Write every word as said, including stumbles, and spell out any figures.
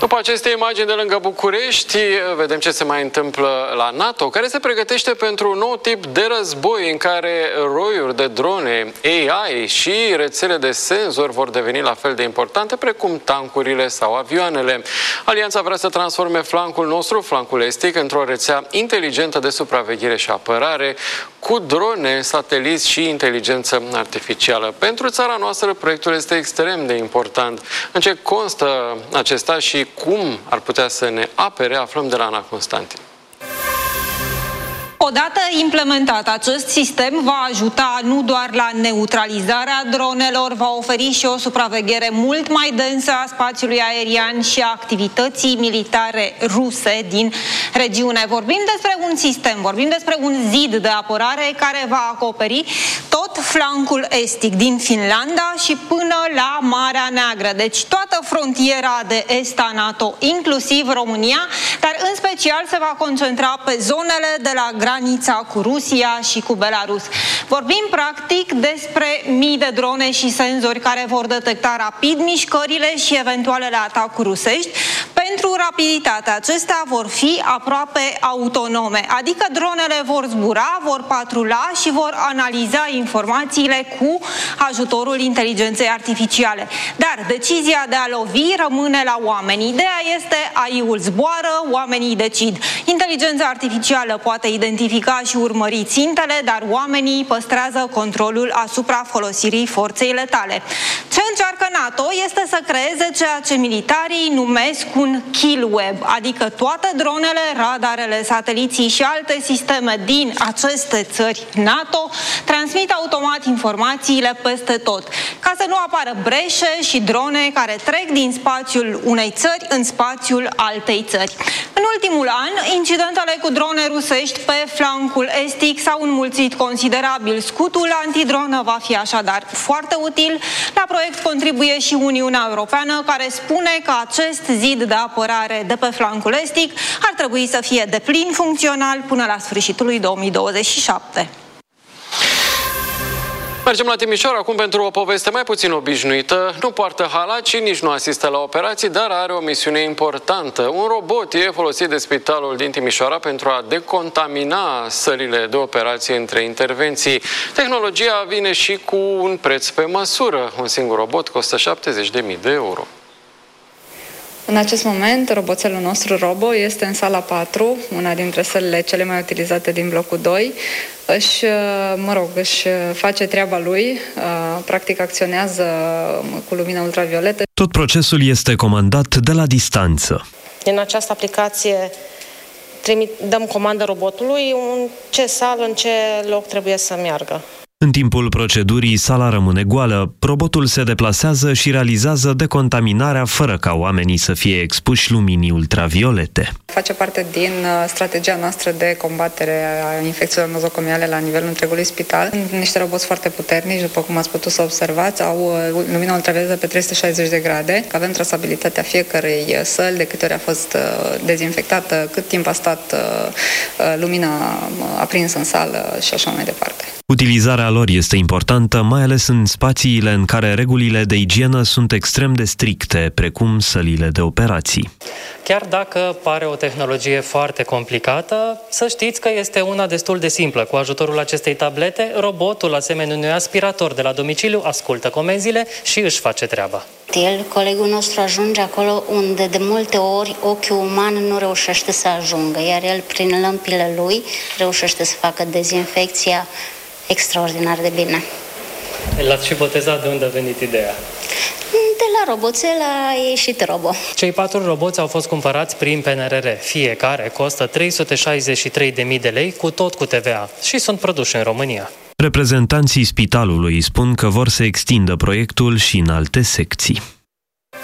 După aceste imagini de lângă București, vedem ce se mai întâmplă la NATO, care se pregătește pentru un nou tip de război în care roiuri de drone, A I și rețele de senzori vor deveni la fel de importante precum tancurile sau avioanele. Alianța vrea să transforme flancul nostru, flancul estic, într-o rețea inteligentă de supraveghere și apărare cu drone, sateliți și inteligență artificială. Pentru țara noastră, proiectul este extrem de important. În ce constă acesta și cum ar putea să ne apere, aflăm de la Ana Constantin. Odată implementat, acest sistem va ajuta nu doar la neutralizarea dronelor, va oferi și o supraveghere mult mai densă a spațiului aerian și a activității militare ruse din regiune. Vorbim despre un sistem, vorbim despre un zid de apărare care va acoperi tot flancul estic din Finlanda și până la Marea Neagră. Deci toată frontiera de est a NATO, inclusiv România, dar în special se va concentra pe zonele de la granița cu Rusia și cu Belarus. Vorbim practic despre mii de drone și senzori care vor detecta rapid mișcările și eventualele atacuri rusești. Pentru rapiditate, acestea vor fi aproape autonome, adică dronele vor zbura, vor patrula și vor analiza informațiile cu ajutorul inteligenței artificiale. Dar decizia de a lovi rămâne la oameni. Ideea este A I-ul zboară, oamenii decid. Inteligența artificială poate identifica și urmări țintele, dar oamenii păstrează controlul asupra folosirii forței letale. Ce încearcă NATO este să creeze ceea ce militarii numesc un kill web, adică toate dronele, radarele, sateliții și alte sisteme din aceste țări NATO transmit automat informațiile peste tot, ca să nu apară breșe și drone care trec din spațiul unei țări în spațiul altei țări. În ultimul an, incidentele cu drone rusești pe flancul estic s-au înmulțit considerabil. Scutul antidronă va fi așadar foarte util. La proiect contribuie și Uniunea Europeană, care spune că acest zid de apărare de pe flancul estic ar trebui să fie deplin funcțional până la sfârșitul lui două mii douăzeci și șapte. Mergem la Timișoara acum pentru o poveste mai puțin obișnuită. Nu poartă halat și nici nu asistă la operații, dar are o misiune importantă. Un robot e folosit de spitalul din Timișoara pentru a decontamina sălile de operație între intervenții. Tehnologia vine și cu un preț pe măsură. Un singur robot costă șaptezeci de mii de euro. În acest moment, roboțelul nostru Robo este în sala patru, una dintre sălile cele mai utilizate din blocul doi. Își, mă rog, își face treaba lui, practic acționează cu lumină ultravioletă. Tot procesul este comandat de la distanță. Din această aplicație trimit, dăm comandă robotului în ce sală, în ce loc trebuie să meargă. În timpul procedurii, sala rămâne goală, robotul se deplasează și realizează decontaminarea fără ca oamenii să fie expuși luminii ultraviolete. Face parte din strategia noastră de combatere a infecțiilor nozocomiale la nivelul întregului spital. Niște roboți foarte puternici, după cum ați putut să observați, au lumina ultravioletă pe trei sute șaizeci de grade. Avem trasabilitatea fiecărei săli, de câte ori a fost dezinfectată, cât timp a stat lumina aprinsă în sală și așa mai departe. Utilizarea lor este importantă, mai ales în spațiile în care regulile de igienă sunt extrem de stricte, precum sălile de operații. Chiar dacă pare o tehnologie foarte complicată, să știți că este una destul de simplă. Cu ajutorul acestei tablete, robotul, asemenea unui aspirator de la domiciliu, ascultă comenzile și își face treaba. El, colegul nostru, ajunge acolo unde de multe ori ochiul uman nu reușește să ajungă, iar el, prin lămpile lui, reușește să facă dezinfecția extraordinar de bine. L-ați și botezat, de unde a venit ideea? De la roboțel a ieșit robo. Cei patru roboți au fost cumpărați prin P N R R. Fiecare costă trei sute șaizeci și trei de mii de lei, cu tot cu T V A, și sunt produși în România. Reprezentanții spitalului spun că vor să extindă proiectul și în alte secții.